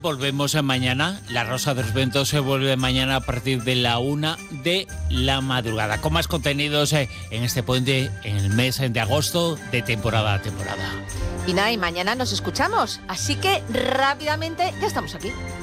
Volvemos mañana. La Rosa de los Vientos se vuelve mañana a partir de la 1 de la madrugada. Con más contenidos en este puente, en el mes de agosto, de temporada a temporada. Y nada, y mañana nos escuchamos. Así que rápidamente ya estamos aquí.